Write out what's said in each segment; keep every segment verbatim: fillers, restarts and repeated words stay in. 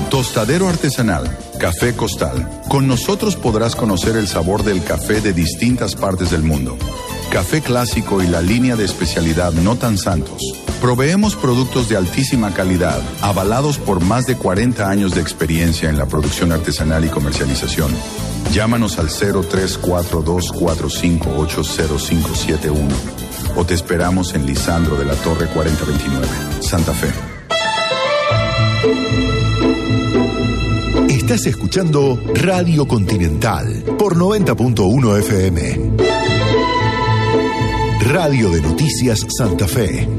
Tostadero artesanal, Café Costal. Con nosotros podrás conocer el sabor del café de distintas partes del mundo. Café clásico y la línea de especialidad No Tan Santos. Proveemos productos de altísima calidad, avalados por más de cuarenta años de experiencia en la producción artesanal y comercialización. Llámanos al cero tres cuatro dos cuatro cinco ocho cero cinco siete uno o te esperamos en Lisandro de la Torre cuarenta veintinueve, Santa Fe. Estás escuchando Radio Continental por noventa punto uno F M. Radio de Noticias Santa Fe.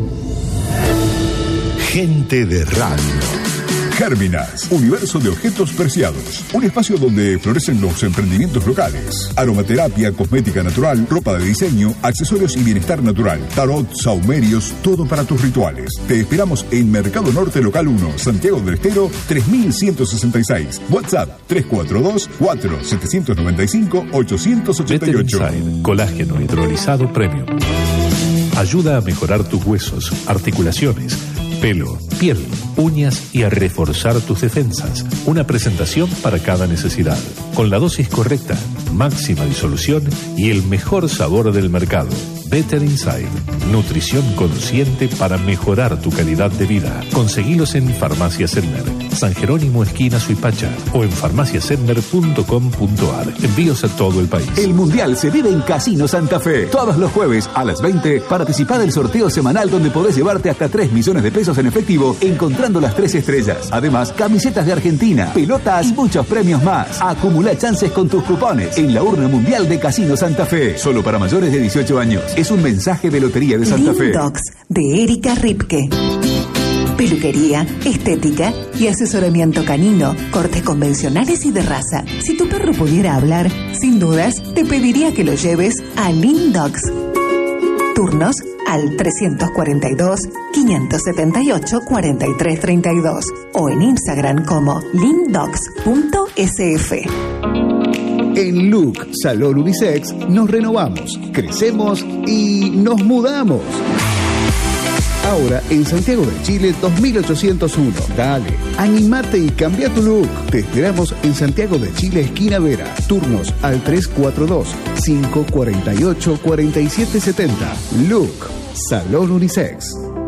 Gente de radio. Gérminas, universo de objetos preciados. Un espacio donde florecen los emprendimientos locales. Aromaterapia, cosmética natural, ropa de diseño, accesorios y bienestar natural. Tarot, saumerios, todo para tus rituales. Te esperamos en Mercado Norte Local uno, Santiago del Estero, tres mil ciento sesenta y seis. WhatsApp tres cuatro dos, cuatro siete nueve cinco, ocho ocho ocho. Inside, colágeno hidrolizado premium. Ayuda a mejorar tus huesos, articulaciones, pelo, piel, uñas y a reforzar tus defensas. Una presentación para cada necesidad. Con la dosis correcta, máxima disolución y el mejor sabor del mercado. Better Inside. Nutrición consciente para mejorar tu calidad de vida. Conseguilos en Farmacia Sedmer, San Jerónimo esquina Suipacha o en farmacia sedmer punto com punto a r. Envíos a todo el país. El Mundial se vive en Casino Santa Fe. Todos los jueves a las veinte participa del sorteo semanal donde podés llevarte hasta tres millones de pesos en efectivo encontrando las tres estrellas. Además, camisetas de Argentina, pelotas y muchos premios más. Acumula chances con tus cupones en la urna mundial de Casino Santa Fe. Solo para mayores de dieciocho años. Es un mensaje de Lotería de Santa Fe. Lindox de Erika Ripke. Peluquería, estética y asesoramiento canino, cortes convencionales y de raza. Si tu perro pudiera hablar, sin dudas, te pediría que lo lleves a Lindox. Turnos al trescientos cuarenta y dos, quinientos setenta y ocho, cuarenta y tres treinta y dos o en Instagram como lindox punto s f. En Look Salón Unisex nos renovamos, crecemos y nos mudamos. Ahora en Santiago de Chile dos mil ochocientos uno. Dale, animate y cambia tu look. Te esperamos en Santiago de Chile, esquina Vera. Turnos al tres cuatro dos, cinco cuatro ocho, cuatro siete siete cero. Look Salón Unisex.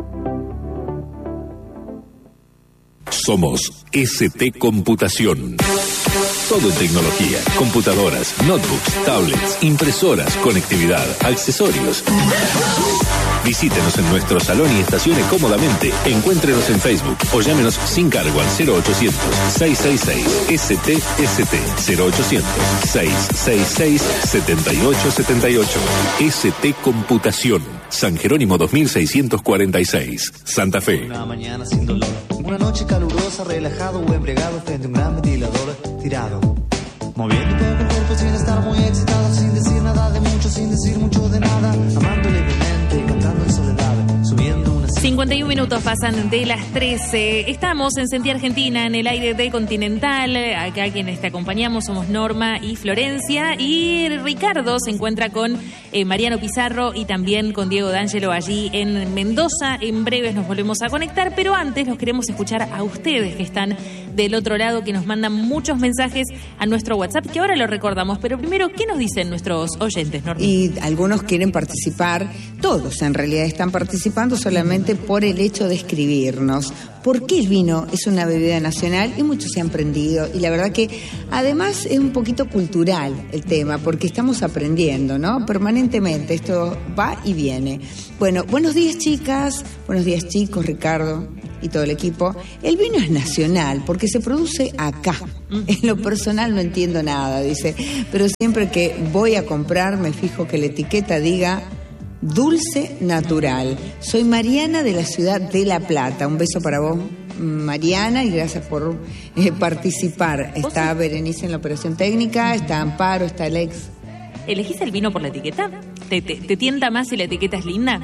Somos S T Computación. Todo en tecnología, computadoras, notebooks, tablets, impresoras, conectividad, accesorios. Visítenos en nuestro salón y estacione cómodamente. Encuéntrenos en Facebook o llámenos sin cargo al cero ochocientos, seiscientos sesenta y seis, S T S T, cero ochocientos, seiscientos sesenta y seis, setenta y ocho setenta y ocho. S T Computación, San Jerónimo dos mil seiscientos cuarenta y seis, Santa Fe. Una mañana sin dolor, una noche calurosa, relajado o embriagado frente a un gran ventilador tirado. Moviendo poco el cuerpo sin estar muy excitado, sin decir nada de mucho, sin decir mucho de nada, amando levemente, cantando en soledad, subiendo una... cincuenta y un minutos pasan de las trece. Estamos en Sentí Argentina, en el aire de Continental. Acá quienes te acompañamos somos Norma y Florencia. Y Ricardo se encuentra con eh, Mariano Pizarro y también con Diego D'Angelo allí en Mendoza. En breves nos volvemos a conectar, pero antes los queremos escuchar a ustedes que están del otro lado, que nos mandan muchos mensajes a nuestro WhatsApp, que ahora lo recordamos. Pero primero, ¿qué nos dicen nuestros oyentes, Norma? Y algunos quieren participar, todos en realidad están participando solamente por el hecho de escribirnos. ¿Por qué el vino es una bebida nacional? Y muchos se han prendido. Y la verdad que además es un poquito cultural el tema, porque estamos aprendiendo, ¿no? Permanentemente, esto va y viene. Bueno, buenos días chicas, buenos días chicos, Ricardo y todo el equipo. El vino es nacional porque se produce acá. En lo personal no entiendo nada, dice, pero siempre que voy a comprar me fijo que la etiqueta diga dulce natural. Soy Mariana de la ciudad de La Plata. Un beso para vos, Mariana, y gracias por eh, participar. Está Berenice en la operación técnica, está Amparo, está Alex. ¿Elegís el vino por la etiqueta? ¿Te, te, te tienta más si la etiqueta es linda?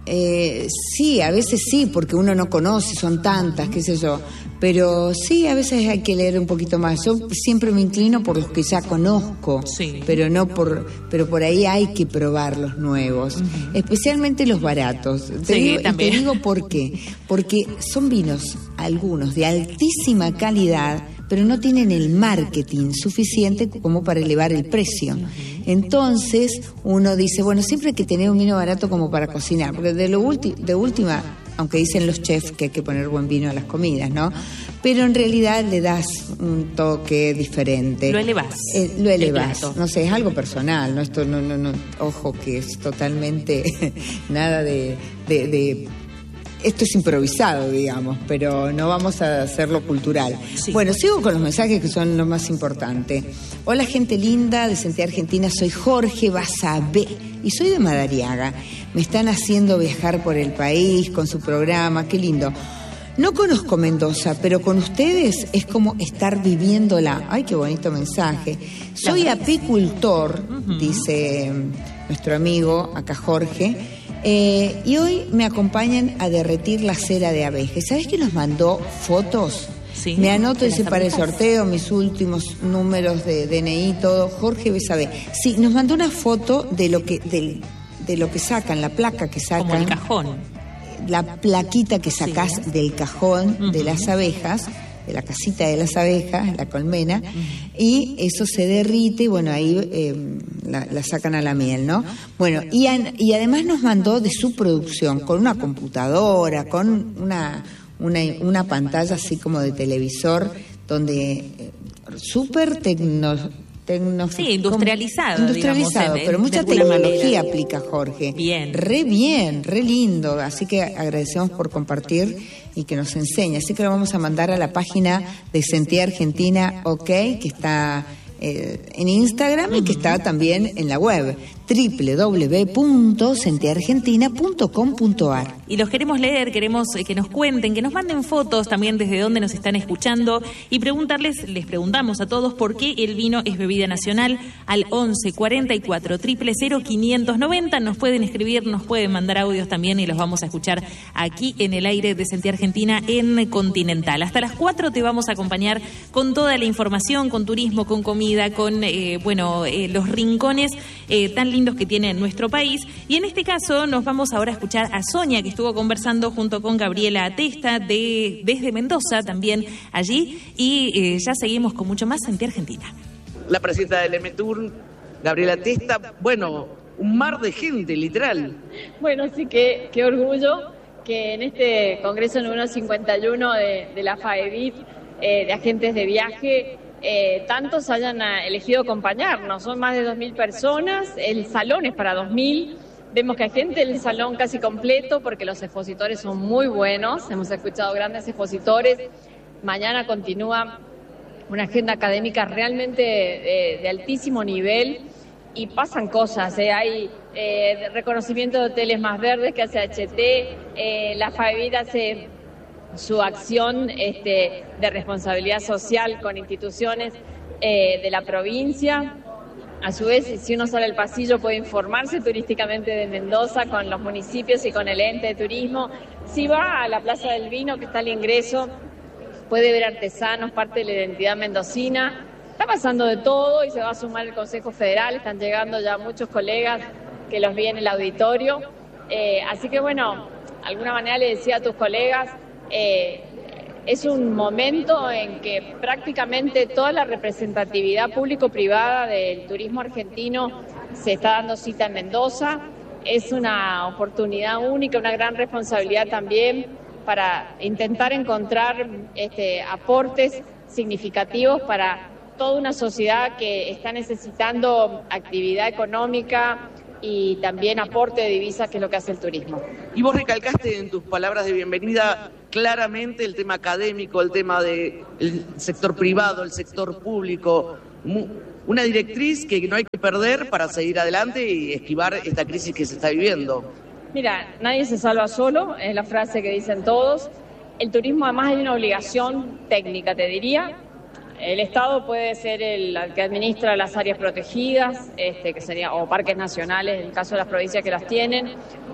Eh, sí, a veces sí, porque uno no conoce, son tantas, qué sé yo. Pero sí, a veces hay que leer un poquito más. Yo siempre me inclino por los que ya conozco, sí. pero no por, pero por ahí hay que probar los nuevos, uh-huh. especialmente los baratos. Te, sí, digo, también. te digo por qué, porque son vinos algunos de altísima calidad, pero no tienen el marketing suficiente como para elevar el precio. Entonces uno dice, bueno, siempre hay que tener un vino barato como para cocinar, porque de lo ulti- de última, aunque dicen los chefs que hay que poner buen vino a las comidas, ¿no? Pero en realidad le das un toque diferente. Lo elevás. Eh, lo elevás. No sé, es algo personal, ¿no? Esto no, no, no, ojo que es totalmente nada de, de, de esto es improvisado, digamos, pero no vamos a hacerlo cultural. Sí. Bueno, sigo con los mensajes que son lo más importante. Hola, gente linda de Sentir Argentina, soy Jorge Basabé y soy de Madariaga. Me están haciendo viajar por el país con su programa, qué lindo. No conozco Mendoza, pero con ustedes es como estar viviéndola. Ay, qué bonito mensaje. Soy apicultor, uh-huh. dice nuestro amigo acá Jorge. Eh, y hoy me acompañan a derretir la cera de abeja. ¿Sabés que nos mandó fotos? Sí, me anoto, dice, para el sorteo, mis últimos números de D N I, todo. Jorge Besabé. Sí, nos mandó una foto de lo que, de, de lo que sacan, la placa que sacan. Como el cajón. La plaquita que sacás sí. del cajón uh-huh. de las abejas, de la casita de las abejas, la colmena, uh-huh. y eso se derrite y bueno, ahí eh, la, la sacan a la miel, ¿no? Bueno, y, an, y además nos mandó de su producción, con una computadora, con una, una, una pantalla así como de televisor, donde eh, súper tecno... Tecno, sí, industrializado. Industrializado, digamos, pero en, mucha tecnología aplica Jorge. Bien. Re bien, re lindo. Así que agradecemos por compartir y que nos enseñe. Así que lo vamos a mandar a la página de Sentir Argentina, ok, que está eh, en Instagram uh-huh. y que está también en la web, doble u doble u doble u punto sentir argentina punto com punto a r. Y los queremos leer, queremos que nos cuenten, que nos manden fotos también desde donde nos están escuchando y preguntarles, les preguntamos a todos por qué el vino es bebida nacional al once cuarenta y cuatro cero cero cero quinientos noventa. Nos pueden escribir, nos pueden mandar audios también y los vamos a escuchar aquí en el aire de Sentir Argentina en Continental. Hasta las cuatro te vamos a acompañar con toda la información, con turismo, con comida, con eh, bueno eh, los rincones eh, tan lindos que tiene nuestro país. Y en este caso nos vamos ahora a escuchar a Sonia, que estuvo conversando junto con Gabriela Atesta de, desde Mendoza también allí, y eh, ya seguimos con mucho más Sentir Argentina. La presidenta del EMETUR, Gabriela Atesta, bueno, un mar de gente, literal. Bueno, sí, que qué orgullo que en este congreso número cincuenta y uno de, de la FAEDIT, eh, de agentes de viaje, Eh, tantos hayan elegido acompañarnos. Son más de dos mil personas, el salón es para dos mil, vemos que hay gente en el salón casi completo porque los expositores son muy buenos, hemos escuchado grandes expositores. Mañana continúa una agenda académica realmente de, de altísimo nivel y pasan cosas, ¿eh? Hay eh, reconocimiento de hoteles más verdes que hace H T, eh, la FAEDIT hace su acción este, de responsabilidad social con instituciones eh, de la provincia. A su vez, si uno sale al pasillo puede informarse turísticamente de Mendoza con los municipios y con el ente de turismo. Si va a la Plaza del Vino, que está al ingreso, puede ver artesanos, parte de la identidad mendocina. Está pasando de todo y se va a sumar el Consejo Federal. Están llegando ya muchos colegas que los vi en el auditorio. Eh, así que bueno, de alguna manera le decía a tus colegas, Eh, es un momento en que prácticamente toda la representatividad público-privada del turismo argentino se está dando cita en Mendoza. Es una oportunidad única, una gran responsabilidad también para intentar encontrar este, aportes significativos para toda una sociedad que está necesitando actividad económica y también aporte de divisas, que es lo que hace el turismo. Y vos recalcaste en tus palabras de bienvenida claramente el tema académico, el tema del sector privado, el sector público, una directriz que no hay que perder para seguir adelante y esquivar esta crisis que se está viviendo. Mira, nadie se salva solo, es la frase que dicen todos. El turismo además hay una obligación técnica, te diría. El Estado puede ser el que administra las áreas protegidas, este, que sería, o parques nacionales, en el caso de las provincias que las tienen,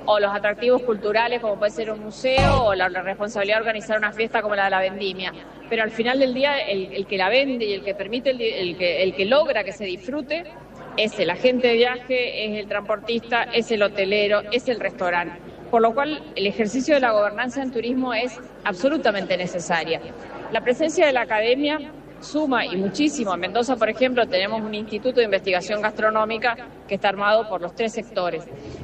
o los atractivos culturales como puede ser un museo o la, la responsabilidad de organizar una fiesta como la de la vendimia. Pero al final del día el, el que la vende y el que permite, el, el, que, el que logra que se disfrute es el agente de viaje, es el transportista, es el hotelero, es el restaurante. Por lo cual el ejercicio de la gobernanza en turismo es absolutamente necesaria. La presencia de la academia suma y muchísimo. En Mendoza, por ejemplo, tenemos un instituto de investigación gastronómica que está armado por los tres sectores.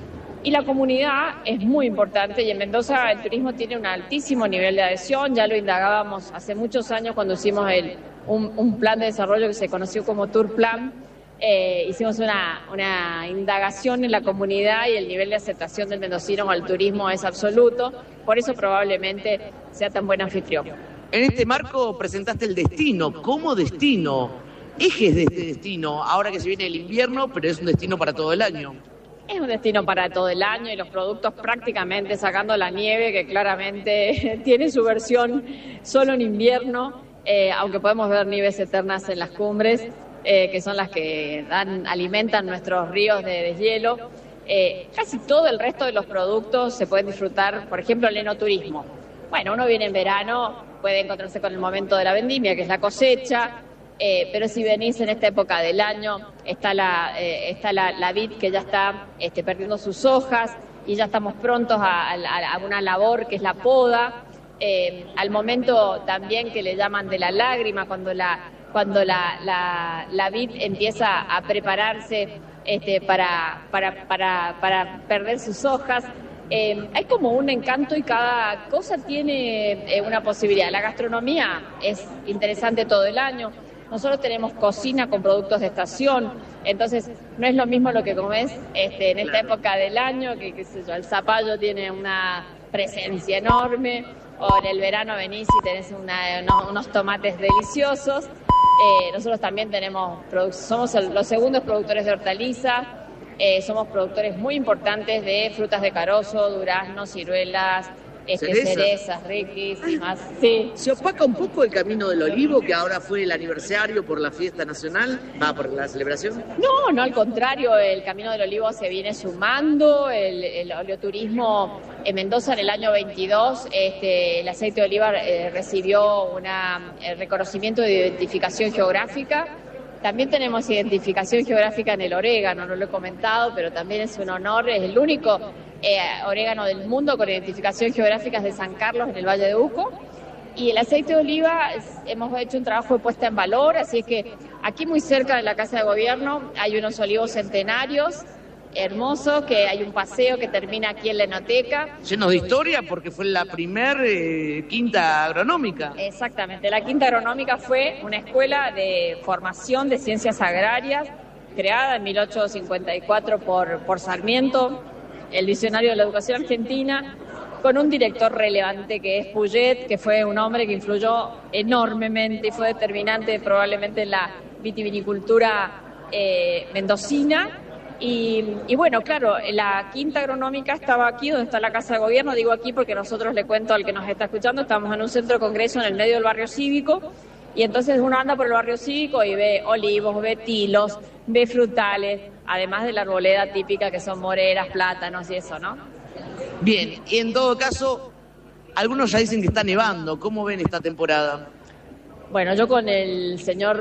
Y la comunidad es muy importante y en Mendoza el turismo tiene un altísimo nivel de adhesión. Ya lo indagábamos hace muchos años cuando hicimos el, un, un plan de desarrollo que se conoció como Tour Plan. Eh, hicimos una, una indagación en la comunidad y el nivel de aceptación del mendocino al turismo es absoluto. Por eso probablemente sea tan buen anfitrión. En este marco presentaste el destino. ¿Cómo destino? Ejes de este destino, ahora que se viene el invierno, pero es un destino para todo el año. Es un destino para todo el año y los productos prácticamente, sacando la nieve, que claramente tiene su versión solo en invierno, eh, aunque podemos ver nieves eternas en las cumbres, eh, que son las que dan, alimentan nuestros ríos de deshielo. Eh, casi todo el resto de los productos se pueden disfrutar, por ejemplo, el enoturismo. Bueno, uno viene en verano, puede encontrarse con el momento de la vendimia, que es la cosecha. Eh, pero si venís en esta época del año, está la, eh, está la, la vid que ya está este, perdiendo sus hojas y ya estamos prontos a, a, a una labor que es la poda. Eh, al momento también que le llaman de la lágrima, cuando la, cuando la, la, la vid empieza a prepararse este, para, para, para, para perder sus hojas. Eh, hay como un encanto y cada cosa tiene eh, una posibilidad. La gastronomía es interesante todo el año. Nosotros tenemos cocina con productos de estación, entonces no es lo mismo lo que comes este, en esta época del año, que qué sé yo, el zapallo tiene una presencia enorme, o en el verano venís y tenés una, unos, unos tomates deliciosos. Eh, nosotros también tenemos, somos el, los segundos productores de hortaliza, eh, somos productores muy importantes de frutas de carozo, duraznos, ciruelas, Este, cerezas. cerezas riquísimas, sí. ¿Se opaca un poco el camino del olivo, que ahora fue el aniversario por la fiesta nacional, va por la celebración? No, no, al contrario, el camino del olivo se viene sumando, el, el oleoturismo en Mendoza en el año veintidós, este, el aceite de oliva eh, recibió una, el reconocimiento de identificación geográfica. También tenemos identificación geográfica en el orégano, no lo he comentado, pero también es un honor, es el único eh, orégano del mundo con identificación geográfica de San Carlos en el Valle de Uco. Y el aceite de oliva, es, hemos hecho un trabajo de puesta en valor, así que aquí muy cerca de la Casa de Gobierno hay unos olivos centenarios hermosos, que hay un paseo que termina aquí en la Enoteca. Lleno de historia porque fue la primer eh, quinta agronómica. Exactamente, la quinta agronómica fue una escuela de formación de ciencias agrarias creada en mil ochocientos cincuenta y cuatro por, por Sarmiento, el visionario de la educación argentina, con un director relevante que es Puget, que fue un hombre que influyó enormemente y fue determinante probablemente en la vitivinicultura eh, mendocina. Y, y bueno, claro, la quinta agronómica estaba aquí, donde está la Casa de Gobierno. Digo aquí porque nosotros, le cuento al que nos está escuchando, estamos en un centro de congreso en el medio del barrio cívico, y entonces uno anda por el barrio cívico y ve olivos, ve tilos, ve frutales, además de la arboleda típica que son moreras, plátanos y eso, ¿no? Bien, y en todo caso, algunos ya dicen que está nevando. ¿Cómo ven esta temporada? Bueno, yo con el señor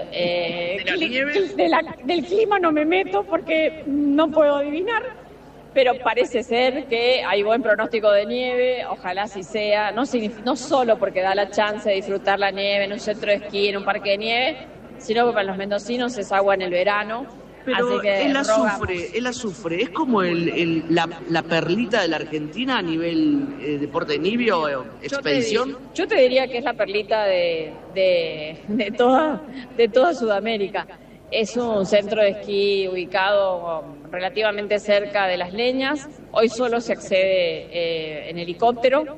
eh, ¿De la nieve? de la, del clima no me meto porque no puedo adivinar, pero parece ser que hay buen pronóstico de nieve, ojalá así sea, no, no solo porque da la chance de disfrutar la nieve en un centro de esquí, en un parque de nieve, sino que para los mendocinos es agua en el verano. Pero así que el azufre, rogamos. el azufre, ¿es como el, el, la, la perlita de la Argentina a nivel eh, deporte de nieve o expedición? Yo te, yo te diría que es la perlita de, de, de, toda, de toda Sudamérica. Es un centro de esquí ubicado relativamente cerca de Las Leñas. Hoy solo se accede eh, en helicóptero.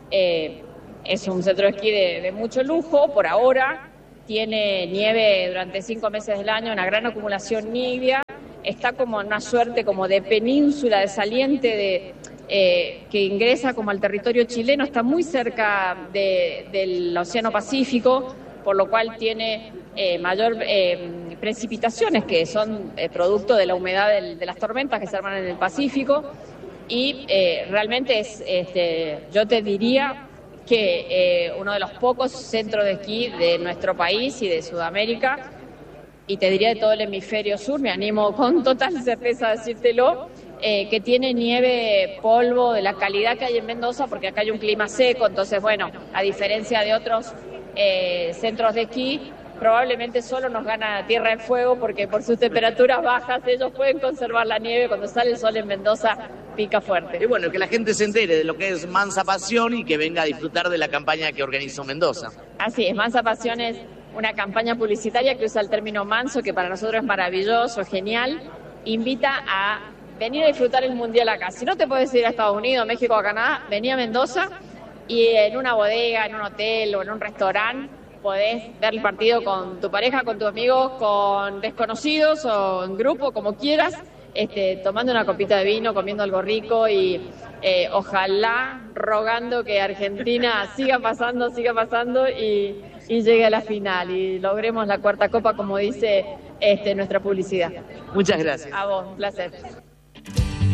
Eh, es un centro de esquí de, de mucho lujo por ahora. Tiene nieve durante cinco meses del año, una gran acumulación nívea, está como en una suerte como de península, de saliente de, eh, que ingresa como al territorio chileno, está muy cerca de, del Océano Pacífico, por lo cual tiene eh, mayor eh, precipitaciones que son eh, producto de la humedad del, de las tormentas que se arman en el Pacífico. y eh, realmente es, este, yo te diría que eh, uno de los pocos centros de esquí de nuestro país y de Sudamérica, y te diría de todo el hemisferio sur, me animo con total certeza a decírtelo, eh, que tiene nieve, polvo, de la calidad que hay en Mendoza, porque acá hay un clima seco, entonces, bueno, a diferencia de otros eh, centros de esquí, probablemente solo nos gana Tierra del Fuego, porque por sus temperaturas bajas ellos pueden conservar la nieve, cuando sale el sol en Mendoza pica fuerte. Y bueno, que la gente se entere de lo que es Mansa Pasión y que venga a disfrutar de la campaña que organizó Mendoza. Así es, Mansa Pasión es una campaña publicitaria que usa el término manso, que para nosotros es maravilloso, genial, invita a venir a disfrutar el Mundial acá. Si no te puedes ir a Estados Unidos, México o Canadá, vení a Mendoza y en una bodega, en un hotel o en un restaurante podés ver el partido con tu pareja, con tus amigos, con desconocidos o en grupo, como quieras, este, tomando una copita de vino, comiendo algo rico y eh, ojalá rogando que Argentina siga pasando, siga pasando y, y llegue a la final y logremos la cuarta copa, como dice este, nuestra publicidad. Muchas gracias. A vos, un placer.